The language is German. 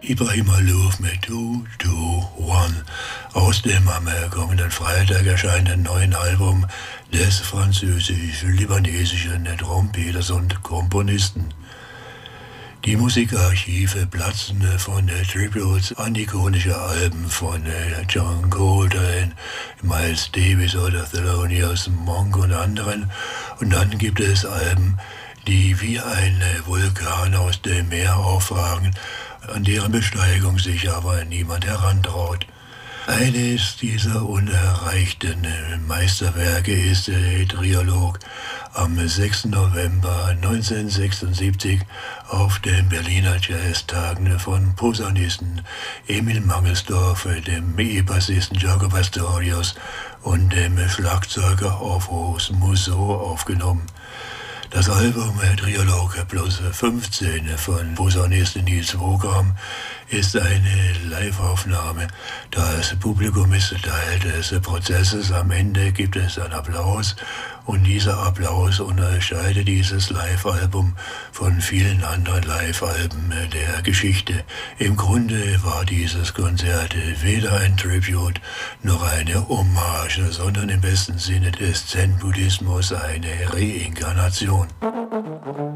Ibrahim Alouf mit 2, 2, 1 aus dem am kommenden Freitag erscheinenden neuen Album des französisch-libanesischen Trompeters und Komponisten. Die Musikarchive platzen von Tributes an ikonische Alben von John Coltrane, Miles Davis oder Thelonious Monk und anderen. Und dann gibt es Alben, die wie ein Vulkan aus dem Meer aufragen, an deren Besteigung sich aber niemand herantraut. Eines dieser unerreichten Meisterwerke ist der Triolog am 6. November 1976 auf den Berliner Jazztagen von Posaunisten Emil Mangelsdorff, dem E-Bassisten Jaco Pastorius und dem Schlagzeuger Orpheus Musso aufgenommen. Das Album Triolog plus 15 von Posaunist Nils Wogram ist eine Live-Aufnahme. Das Publikum ist Teil des Prozesses. Am Ende gibt es einen Applaus und dieser Applaus unterscheidet dieses Live-Album von vielen anderen Live-Alben der Geschichte. Im Grunde war dieses Konzert weder ein Tribute noch eine Hommage, sondern im besten Sinne des Zen-Buddhismus eine Reinkarnation.